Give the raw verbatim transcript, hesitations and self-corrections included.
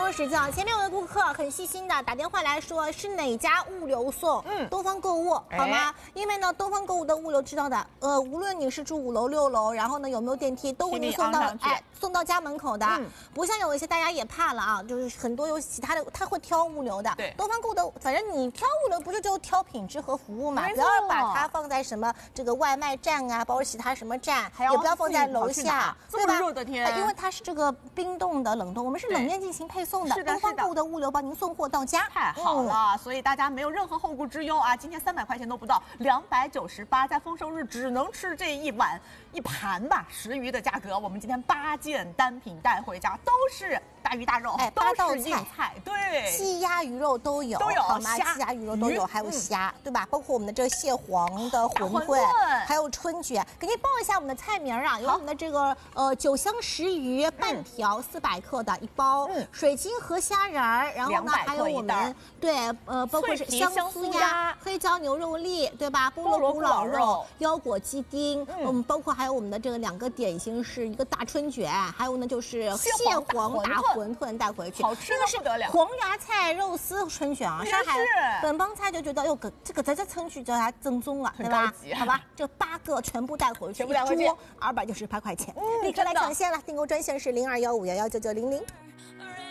双十讲，前面有位顾客很细心的打电话来说是哪家物流送，嗯，东方购物，好吗？因为呢，东方购物的物流知道的，呃，无论你是住五楼六楼，然后呢有没有电梯，都给你送到，哎，送到家门口的。嗯、不像有一些大家也怕了啊，就是很多有其他的，他会挑物流的。对，东方购物的，反正你挑物流不是就挑品质和服务嘛？不要把它放在什么这个外卖站啊，包括其他什么站，也不要放在楼下，对吧？热的天，因为它是这个冰冻的冷冻，我们是冷链进行配送的。是的，东方购物的物流帮您送货到家， 太好了，嗯、所以大家没有任何后顾之忧啊！今天三百块钱都不到，两百九十八，在丰收日只能吃这一碗一盘吧，十鱼的价格，我们今天八件单品带回家，都是大鱼大肉， 哎， 都八道是硬菜，对， 鸡鸭鱼肉都有， 都有， 好吗？鸡鸭鱼肉都有，还有虾，对吧？包括我们的这个蟹黄的馄饨，还有春卷，给您报一下我们的菜名啊，有我们的这个呃酒香石鱼半条四百克的一包，水晶河虾仁儿，然后呢还有我们对呃包括是香酥鸭、黑椒牛肉粒，对吧？菠萝古老肉、腰果鸡丁，嗯，包括还有我们的这个两个点心是一个大春卷，还有呢就是蟹黄打馄饨带回去， 好吃的不得了。 黄芽菜肉丝春卷啊，上海本帮菜就觉得哟，这个咱这程序叫它正宗了，对吧？好吧，这八个全部带回去， 全部带回去， 二百九十八块钱，立刻来抢现了，订购专线是零二幺五幺幺九九零零。